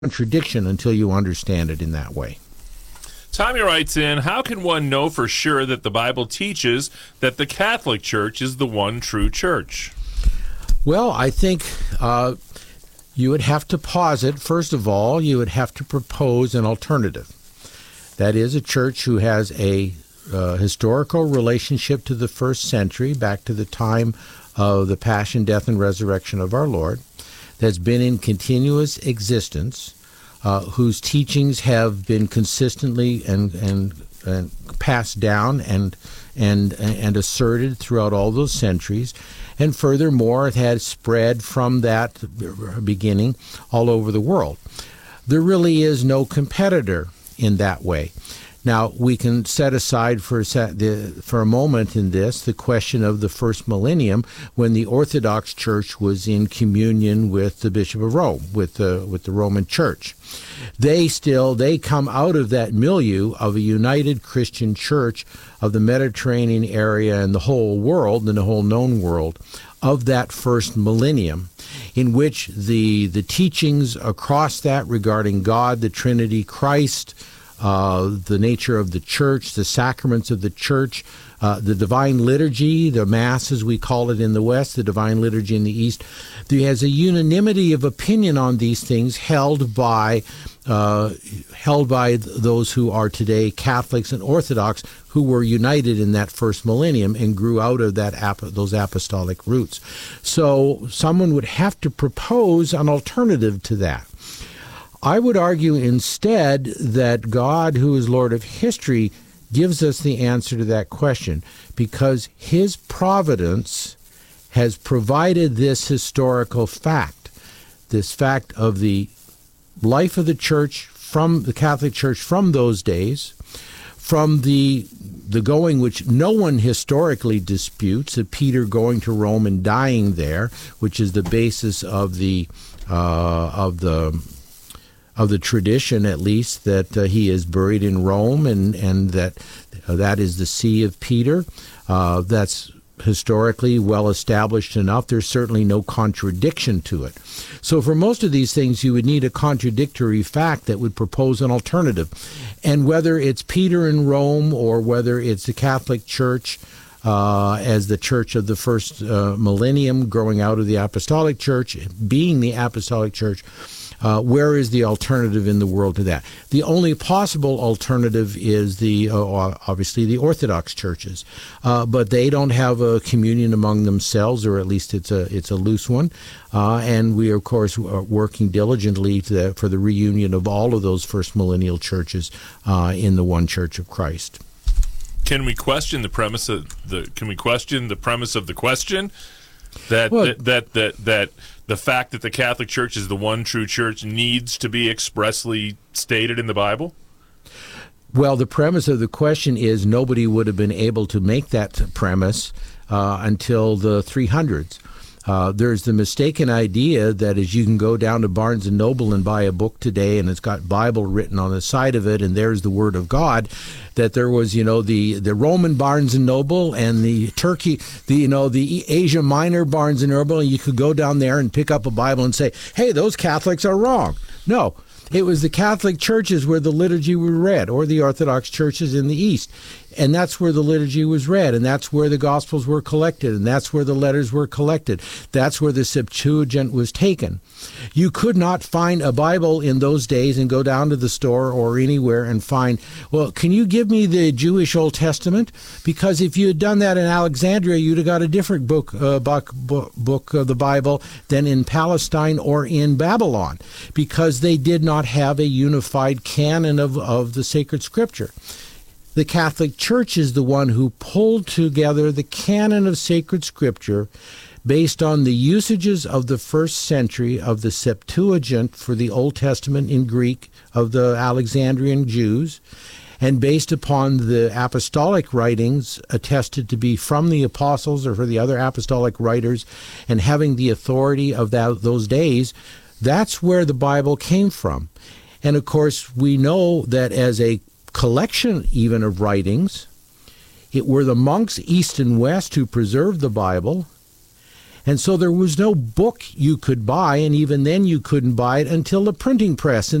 contradiction until you understand it in that way. Tommy writes in, how can one know for sure that the Bible teaches that the Catholic Church is the one true church? Well, I think you would have to posit, first of all, you would have to propose an alternative. That is, a church who has a historical relationship to the first century, back to the time of the passion, death, and resurrection of our Lord, that's been in continuous existence, whose teachings have been consistently and passed down and asserted throughout all those centuries, and furthermore, it has spread from that beginning all over the world. There really is no competitor in that way. Now, we can set aside for a moment in this the question of the first millennium, when the Orthodox Church was in communion with the Bishop of Rome, with the Roman Church. They come out of that milieu of a united Christian church of the Mediterranean area and the whole world, and the whole known world, of that first millennium, in which the teachings across that regarding God, the Trinity, Christ, the nature of the church, the sacraments of the church, the divine liturgy, the Mass as we call it in the West, the divine liturgy in the East. There has a unanimity of opinion on these things held by those who are today Catholics and Orthodox, who were united in that first millennium and grew out of those apostolic roots. So someone would have to propose an alternative to that. I would argue instead that God, who is Lord of history, gives us the answer to that question, because his providence has provided this historical fact, this fact of the life of the church, from the Catholic Church from those days, from the going which no one historically disputes, of Peter going to Rome and dying there, which is the basis of the tradition, at least, that he is buried in Rome, and that is the See of Peter. That's historically well established enough. There's certainly no contradiction to it. So for most of these things, you would need a contradictory fact that would propose an alternative. And whether it's Peter in Rome or whether it's the Catholic Church as the church of the first millennium growing out of the Apostolic Church, being the Apostolic Church, where is the alternative in the world to that? The only possible alternative is obviously the Orthodox churches, but they don't have a communion among themselves, or at least it's a loose one. And we, of course, are working diligently for the reunion of all of those first millennial churches in the one Church of Christ. Can we question the premise of the question? That the fact that the Catholic Church is the one true church needs to be expressly stated in the Bible? Well, the premise of the question is nobody would have been able to make that premise until the 300s. There's the mistaken idea that as you can go down to Barnes & Noble and buy a book today and it's got Bible written on the side of it and there's the Word of God, that there was, the Roman Barnes & Noble and the the Asia Minor Barnes & Noble, and you could go down there and pick up a Bible and say, hey, those Catholics are wrong. No. It was the Catholic churches where the liturgy was read, or the Orthodox churches in the East. And that's where the liturgy was read, and that's where the Gospels were collected, and that's where the letters were collected. That's where the Septuagint was taken. You could not find a Bible in those days and go down to the store or anywhere and find, well, can you give me the Jewish Old Testament? Because if you had done that in Alexandria, you'd have got a different book of the Bible than in Palestine or in Babylon, because they did not have a unified canon of the sacred scripture. The Catholic Church is the one who pulled together the canon of sacred scripture based on the usages of the first century of the Septuagint for the Old Testament in Greek of the Alexandrian Jews, and based upon the apostolic writings attested to be from the apostles or for the other apostolic writers, and having the authority of those days. That's where the Bible came from. And of course, we know that as a collection even of writings, it were the monks east and west who preserved the Bible, And so there was no book you could buy, and even then you couldn't buy it until the printing press.